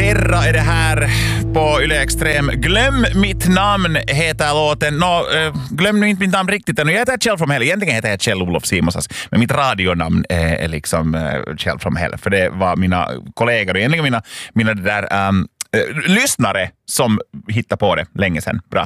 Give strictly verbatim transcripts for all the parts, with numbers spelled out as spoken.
Erra är det här på Yle Extrem. Glöm mitt namn heter låten. Nå, äh, glöm nu inte mitt namn riktigt ännu. Jag heter Kjell from Hell. Egentligen heter jag Kjell Olof Simonsas. Men mitt radionamn är, är liksom äh, Kjell from Hell. För det var mina kollegor och egentligen mina, mina där, ähm, äh, lyssnare som hittade på det länge sedan. Bra.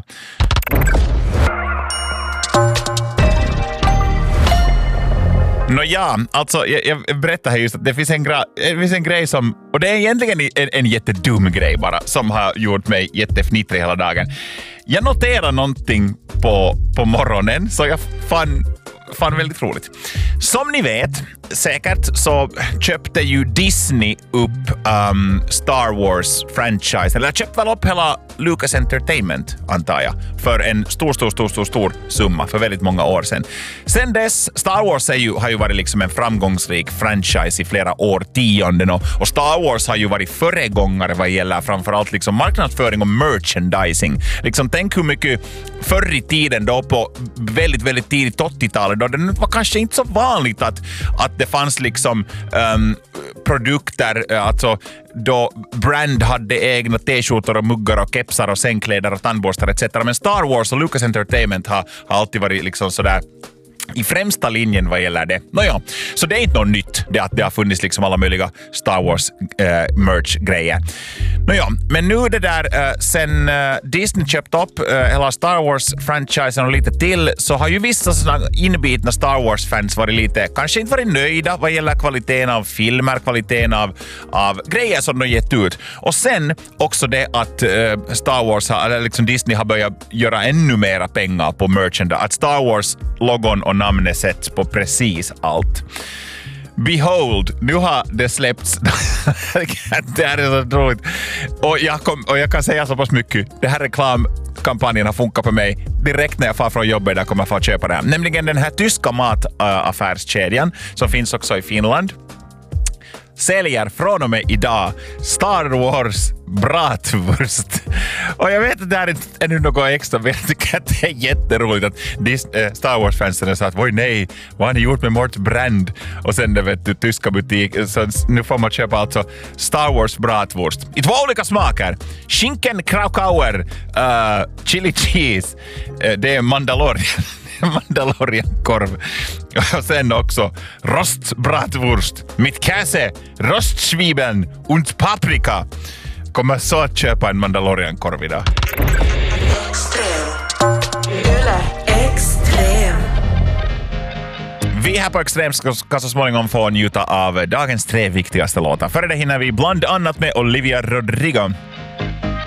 Nåja, alltså jag, jag berättar här just att det finns en, gra- det finns en grej som, och det är egentligen en, en jättedum grej bara, som har gjort mig jättefnittrig hela dagen. Jag noterade någonting på, på morgonen så jag fann, fann väldigt roligt. Som ni vet, säkert så köpte ju Disney upp um, Star Wars-franchise, eller köpte väl upp hela Lucas Entertainment, antar jag, för en stor, stor, stor, stor, stor summa för väldigt många år sedan. Sen dess, Star Wars är ju, har ju varit liksom en framgångsrik franchise i flera årtionden och, och Star Wars har ju varit föregångare vad gäller framförallt liksom marknadsföring och merchandising. Liksom, tänk hur mycket förr i tiden då på väldigt, väldigt tidigt åttiotalet då det var kanske inte så vanligt att, att det fanns liksom um, produkter, alltså då brand hade egna t-skjortor och muggar och kepsar och sängkläder och tandborstar et cetera. Men Star Wars och Lucas Entertainment har, har alltid varit liksom sådär i främsta linjen vad gäller det. Nåja, så det är inte något nytt det att det har funnits liksom alla möjliga Star Wars äh, merch-grejer. Nåja, men nu det där äh, sen äh, Disney köpt upp äh, hela Star Wars-franchisen och lite till så har ju vissa sådana inbitna Star Wars-fans varit lite, kanske inte varit nöjda vad gäller kvaliteten av filmer, kvaliteten av, av grejer som de gett ut. Och sen också det att äh, Star Wars, har, eller liksom Disney har börjat göra ännu mera pengar på merchandise. Att Star Wars-logon och namnet sätts på precis allt. Behold, nu har det släppts. Det här är så roligt. Och jag, kom, och jag kan säga så pass mycket. Det här reklamkampanjen har funkat på mig. Direkt när jag far från jobbet där kommer jag få köpa det här. Nämligen den här tyska mataffärskedjan som finns också i Finland. Säljer från och med idag Star Wars bratwurst. Och jag vet att det här är ännu något extra, men jag tycker att det är jätteroligt att Disney, äh, Star Wars-fansen sa att oj nej, vad har ni gjort med Mort Brand? Och sen det vet du, tyska butik, så nu får man köpa alltså Star Wars bratwurst. I två olika smaker. Schinken Krakauer, uh, chili cheese, uh, det är Mandalorian. Mandalorian-korv. Och sen också rostbratwurst mit Käse, rostzwiebeln und paprika. Kommer så att köpa en Mandalorian-korv idag. Extrem. Yle Extrem. Vi här på Extrem ska så småningom få njuta av dagens tre viktigaste låtar. Före det hinner vi bland annat med Olivia Rodrigo.